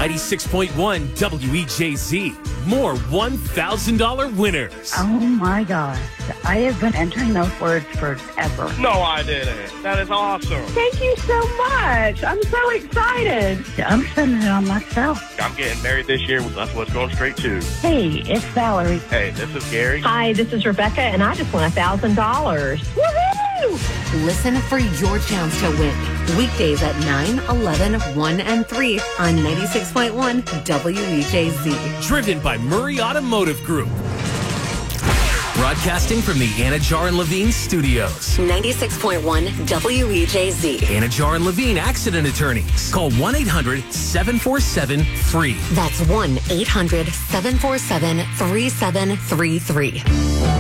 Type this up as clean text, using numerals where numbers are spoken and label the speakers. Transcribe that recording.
Speaker 1: 96.1 WEJZ. More $1,000 winners.
Speaker 2: Oh my gosh. I have been entering those words forever.
Speaker 3: No, I didn't. That is awesome.
Speaker 4: Thank you so much. I'm so excited.
Speaker 2: I'm spending it on myself.
Speaker 3: I'm getting married this year. That's what's going straight to.
Speaker 2: Hey, it's Valerie.
Speaker 3: Hey, this is Gary.
Speaker 4: Hi, this is Rebecca, and I just won $1,000. Woohoo!
Speaker 5: Listen for your chance to win. Weekdays at 9, 11, 1, and 3 on 96.1 WEJZ.
Speaker 1: Driven by Murray Automotive Group. Broadcasting from the Anajar and Levine Studios.
Speaker 5: 96.1 WEJZ.
Speaker 1: Anajar and Levine Accident Attorneys. Call 1-800-747-FREE.
Speaker 5: That's 1-800-747-3733.